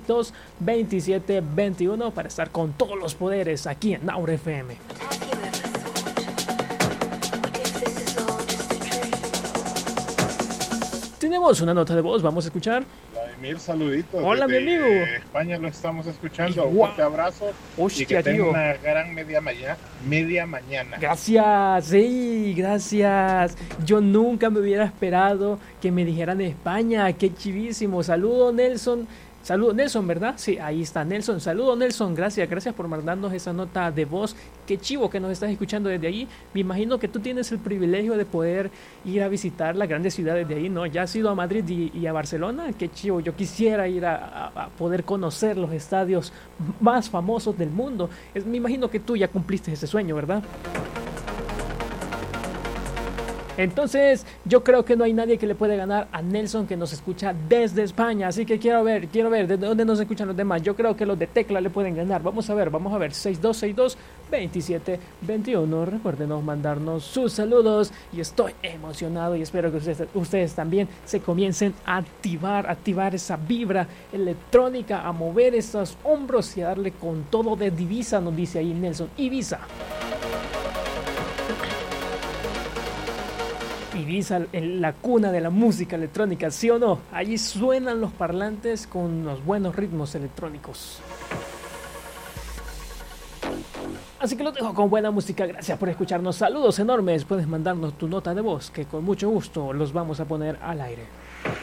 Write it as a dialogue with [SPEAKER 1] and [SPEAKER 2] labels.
[SPEAKER 1] 662-2721 para estar con todos los poderes aquí en Aura FM. Tenemos una nota de voz, vamos a escuchar.
[SPEAKER 2] Vladimir, saluditos.
[SPEAKER 1] Hola, mi amigo.
[SPEAKER 2] España lo estamos escuchando. Un
[SPEAKER 1] Guau.
[SPEAKER 2] fuerte abrazo.
[SPEAKER 1] Hostia,
[SPEAKER 2] y que tenga
[SPEAKER 1] tío.
[SPEAKER 2] una gran media mañana.
[SPEAKER 1] Gracias, sí, gracias. Yo nunca me hubiera esperado que me dijeran España. Qué chivísimo. Saludo, Nelson. Saludo, Nelson, ¿verdad? Sí, ahí está Nelson. Saludo, Nelson. Gracias por mandarnos esa nota de voz. Qué chivo que nos estás escuchando desde ahí. Me imagino que tú tienes el privilegio de poder ir a visitar las grandes ciudades de ahí, ¿no? Ya has ido a Madrid y a Barcelona. Qué chivo. Yo quisiera ir a poder conocer los estadios más famosos del mundo. Me imagino que tú ya cumpliste ese sueño, ¿verdad? Entonces, yo creo que no hay nadie que le puede ganar a Nelson, que nos escucha desde España. Así que quiero ver de dónde nos escuchan los demás. Yo creo que los de Tecla le pueden ganar. Vamos a ver. 6262-2721. Recuerden mandarnos sus saludos. Y estoy emocionado y espero que ustedes también se comiencen a activar esa vibra electrónica, a mover esos hombros y a darle con todo de divisa, nos dice ahí Nelson. Ibiza, en la cuna de la música electrónica, ¿sí o no? Allí suenan los parlantes con los buenos ritmos electrónicos. Así que los dejo con buena música. Gracias por escucharnos. Saludos enormes. Puedes mandarnos tu nota de voz, que con mucho gusto los vamos a poner al aire.